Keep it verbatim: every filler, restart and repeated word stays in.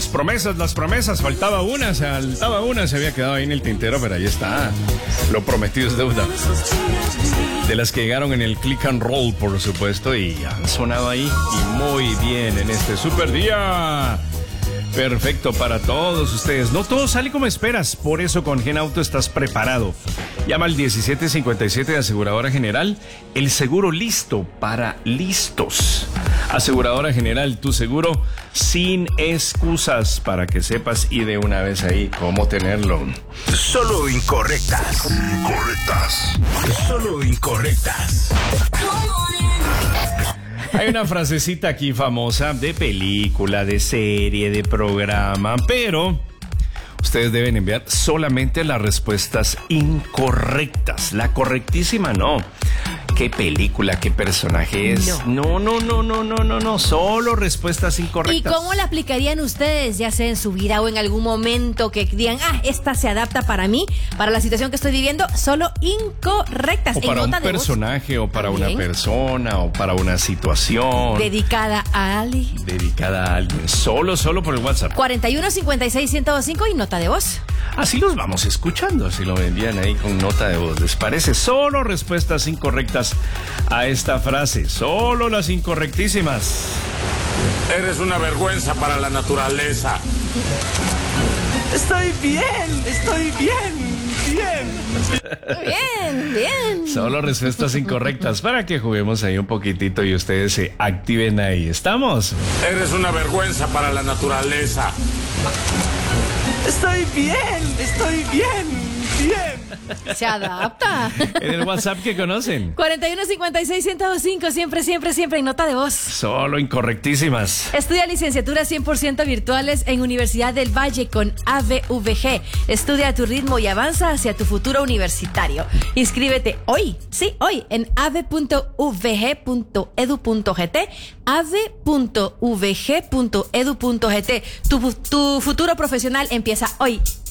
las promesas, las promesas. Faltaba una, se faltaba una, se había quedado ahí en el tintero, pero ahí está. Lo prometido es deuda. De las que llegaron en el click and roll, por supuesto, y han sonado ahí y muy bien en este super día. Perfecto para todos ustedes. No todo sale como esperas, por eso con GenAuto estás preparado. Llama al diecisiete cincuenta y siete de Aseguradora General, el seguro listo para listos. Aseguradora General, tu seguro sin excusas, para que sepas y de una vez ahí cómo tenerlo. Solo incorrectas. Incorrectas. Solo incorrectas. Hay una frasecita aquí famosa de película, de serie, de programa, pero ustedes deben enviar solamente las respuestas incorrectas. La correctísima no. ¿Qué película, qué personaje es? No, no, no, no, no, no, no. Solo respuestas incorrectas. ¿Y cómo la aplicarían ustedes, ya sea en su vida o en algún momento que digan, ah, esta se adapta para mí, para la situación que estoy viviendo? Solo incorrectas. O para un personaje, o para una persona, o para una situación. Dedicada a alguien. Dedicada a alguien. Solo, solo por el WhatsApp. cuarenta y uno cincuenta y seis ciento cinco y nota de voz. Así los vamos escuchando, así lo envían ahí con nota de voz. ¿Les parece? Solo respuestas incorrectas a esta frase. Solo las incorrectísimas. Eres una vergüenza para la naturaleza. Estoy bien, estoy bien, bien. Bien, bien. Solo respuestas incorrectas para que juguemos ahí un poquitito y ustedes se activen ahí. ¿Estamos? Eres una vergüenza para la naturaleza. Estoy bien, estoy bien, bien. Se adapta. En el WhatsApp que conocen. cuarenta y uno cincuenta y seis ciento cinco, siempre, siempre, siempre en nota de voz. Solo incorrectísimas. Estudia licenciaturas cien por ciento virtuales en Universidad del Valle con A V V G. Estudia a tu ritmo y avanza hacia tu futuro universitario. Inscríbete hoy, sí, hoy, en ave punto u v g punto edu punto g t, ave punto u v g punto edu punto g t. Tu, tu futuro profesional empieza hoy.